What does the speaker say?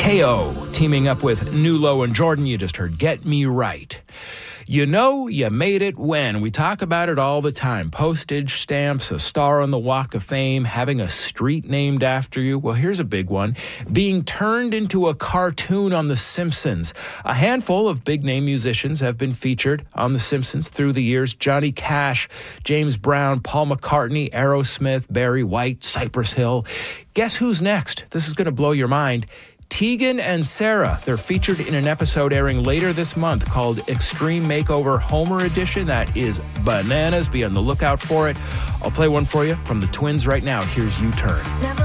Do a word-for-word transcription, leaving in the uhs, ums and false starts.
K O teaming up with Nulo and Jordan. You just heard Get Me Right. You know you made it when. We talk about it all the time. Postage stamps, a star on the Walk of Fame, having a street named after you. Well, here's a big one. Being turned into a cartoon on The Simpsons. A handful of big-name musicians have been featured on The Simpsons through the years. Johnny Cash, James Brown, Paul McCartney, Aerosmith, Barry White, Cypress Hill. Guess who's next? This is going to blow your mind. Tegan and Sarah. They're featured in an episode airing later this month called Extreme Makeover Homer Edition. That is bananas. Be on the lookout for it. I'll play one for you from the Twins right now. Here's U-Turn. Never